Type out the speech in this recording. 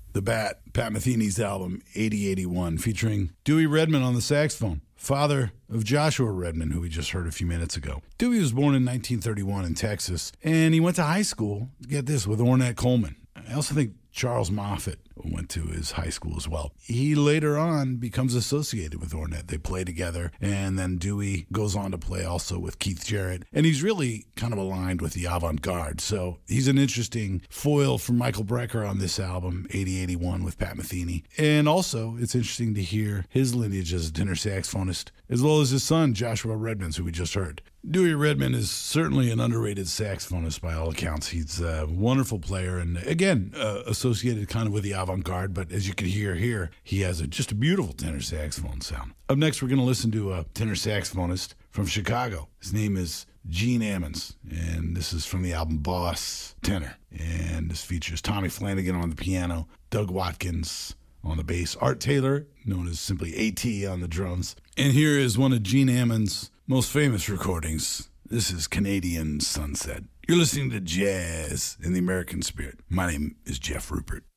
The Bat, Pat Metheny's album 8081, featuring Dewey Redman on the saxophone, father of Joshua Redman, who we just heard a few minutes ago. Dewey was born in 1931 in Texas, and he went to high school, get this, with Ornette Coleman. I also think Charles Moffett went to his high school as well. He later on becomes associated with Ornette. They play together, and then Dewey goes on to play also with Keith Jarrett. And he's really kind of aligned with the avant-garde. So he's an interesting foil for Michael Brecker on this album, 8081 with Pat Metheny. And also, it's interesting to hear his lineage as a tenor saxophonist, as well as his son, Joshua Redman, who we just heard. Dewey Redman is certainly an underrated saxophonist by all accounts. He's a wonderful player and, again, associated kind of with the avant-garde, but as you can hear here, he has just a beautiful tenor saxophone sound. Up next, we're going to listen to a tenor saxophonist from Chicago. His name is Gene Ammons, and this is from the album Boss Tenor. And this features Tommy Flanagan on the piano, Doug Watkins on the bass, Art Taylor, known as simply A.T. on the drums. And here is one of Gene Ammons' most famous recordings. This is Canadian Sunset. You're listening to Jazz in the American Spirit. My name is Jeff Rupert.